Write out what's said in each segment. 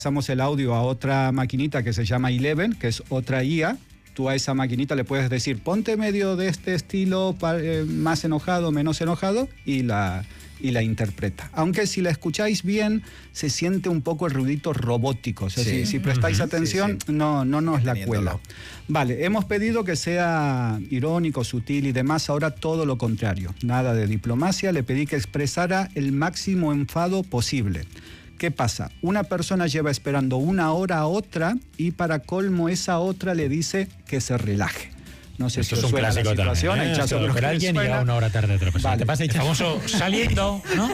pasamos el audio a otra maquinita que se llama Eleven, que es otra IA. Tú a esa maquinita le puedes decir, ponte medio de este estilo, más enojado, menos enojado, y la interpreta. Aunque si la escucháis bien, se siente un poco el ruidito robótico. O sea, si prestáis atención, no nos la cuela. Vale, hemos pedido que sea irónico, sutil y demás. Ahora todo lo contrario. Nada de diplomacia. Le pedí que expresara el máximo enfado posible. ¿Qué pasa? Una persona lleva esperando 1 hora a otra y para colmo esa otra le dice que se relaje. No sé si os suena la situación. Pero alguien llega 1 hora tarde a otra persona. Vale. Te pasa el famoso saliendo, ¿no?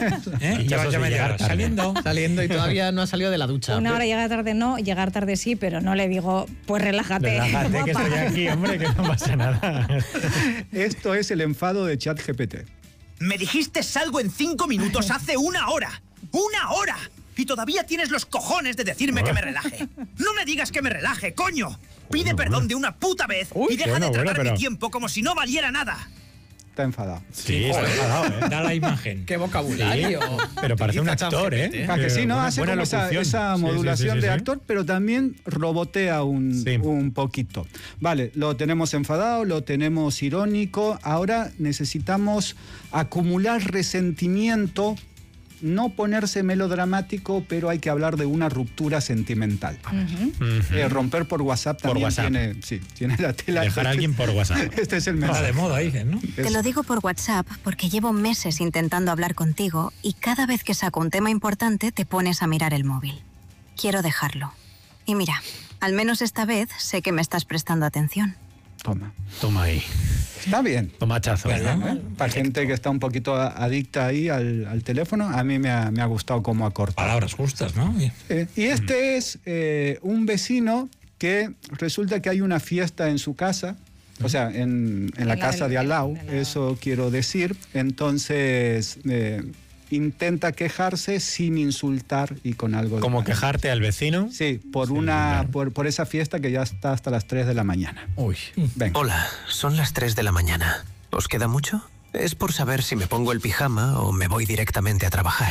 Saliendo y todavía no ha salido de la ducha. 1 hora llegar tarde no, llegar tarde sí, pero no le digo, pues relájate. Relájate, que estoy aquí, hombre, que no pasa nada. Esto es el enfado de ChatGPT. Me dijiste algo en 5 minutos hace 1 hora. ¡1 hora! Y todavía tienes los cojones de decirme que me relaje. No me digas que me relaje, coño. Pide perdón de una puta vez y deja de tratar mi tiempo como si no valiera nada. Está enfadado. Sí, está enfadado, Da la imagen. Qué vocabulario. Sí, pero parece un actor, ¿A que sí, no? Hace como esa modulación de actor, pero también robotea un poquito. Vale, lo tenemos enfadado, lo tenemos irónico. Ahora necesitamos acumular resentimiento. No ponerse melodramático, pero hay que hablar de una ruptura sentimental. Romper por WhatsApp también tiene la tela. Dejar a alguien por WhatsApp. Este es el mensaje. De moda, dicen, ¿no? Te lo digo por WhatsApp porque llevo meses intentando hablar contigo y cada vez que saco un tema importante te pones a mirar el móvil. Quiero dejarlo. Y mira, al menos esta vez sé que me estás prestando atención. Toma ahí. Está bien. Tomachazo. Para gente que está un poquito adicta ahí al teléfono, a mí me ha gustado cómo acorta. Palabras justas, ¿no? Y este es un vecino que resulta que hay una fiesta en su casa, o sea, en la casa de al lado, eso quiero decir. Entonces intenta quejarse sin insultar y con algo. ¿Como quejarte al vecino? Sí, por esa fiesta que ya está hasta las 3 de la mañana. Uy. Venga. Hola, son las 3 de la mañana. ¿Os queda mucho? Es por saber si me pongo el pijama o me voy directamente a trabajar.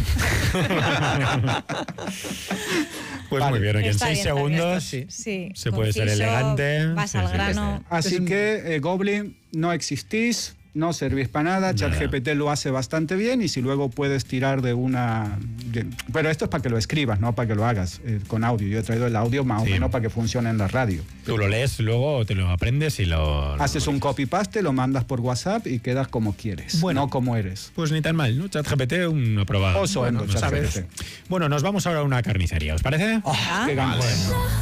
Pues muy bien, que en 6 segundos se puede ser elegante. Vas al grano. Así que, Goblin, no existís. No servís para nada, ChatGPT lo hace bastante bien y si luego puedes tirar de una... Pero esto es para que lo escribas, no para que lo hagas con audio. Yo he traído el audio más o menos para que funcione en la radio. Tú lo lees luego, te lo aprendes y lo... Haces un copy-paste, lo mandas por WhatsApp y quedas como quieres, no como eres. Pues ni tan mal, ¿no? ChatGPT, un aprobado. ChatGPT. Bueno, nos vamos ahora a una carnicería, ¿os parece? ¡Qué gancho!